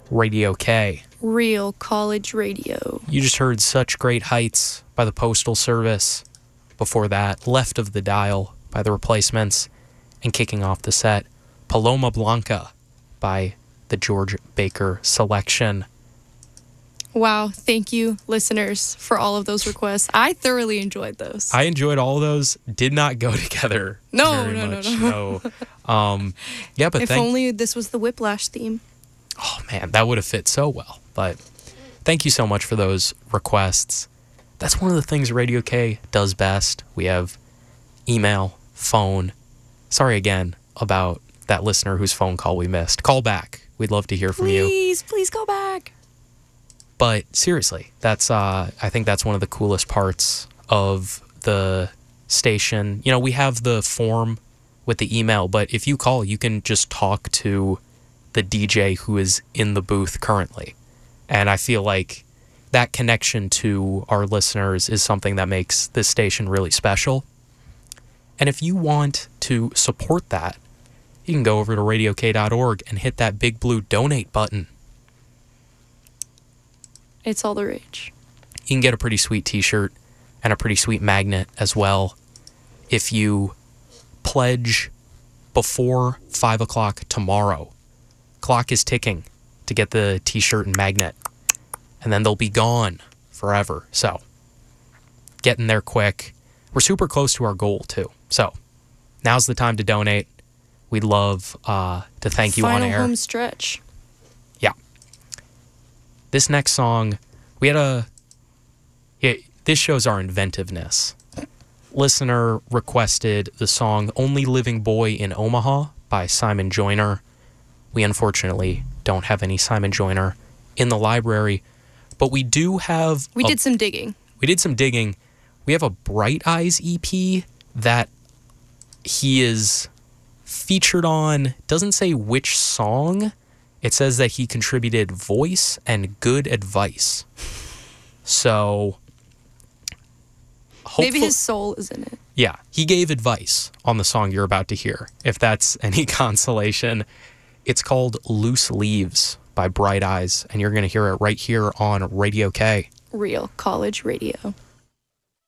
Radio K. Real college radio. You just heard Such Great Heights by the Postal Service. Before that, Left of the Dial by the Replacements. And kicking off the set, Paloma Blanca by the George Baker Selection. Wow, thank you, listeners, for all of those requests. I thoroughly enjoyed those. I enjoyed all of those. Did not go together very much. No. Yeah, but if only this was the Whiplash theme. Oh, man, that would have fit so well. But thank you so much for those requests. That's one of the things Radio K does best. We have email, phone. Sorry again about that listener whose phone call we missed. Call back. We'd love to hear from you. Please call back. But seriously, that's I think that's one of the coolest parts of the station. You know, we have the form with the email, but if you call, you can just talk to the DJ who is in the booth currently. And I feel like that connection to our listeners is something that makes this station really special. And if you want to support that, you can go over to radiok.org and hit that big blue donate button. It's all the rage. You can get a pretty sweet t-shirt and a pretty sweet magnet as well if you pledge before 5 o'clock tomorrow. Clock is ticking to get the t-shirt and magnet, and then they'll be gone forever. So get in there quick. We're super close to our goal too. So now's the time to donate. We'd love to thank you on air. Final home stretch. Yeah. This next song, this shows our inventiveness. Listener requested the song Only Living Boy in Omaha by Simon Joyner. We unfortunately don't have any Simon Joyner in the library, but we do have... We did some digging. We have a Bright Eyes EP that he is featured on. Doesn't say which song. It says that he contributed voice and good advice. So... maybe his soul is in it. Yeah, he gave advice on the song you're about to hear, if that's any consolation. It's called Loose Leaves by Bright Eyes, and you're going to hear it right here on Radio K. Real college radio.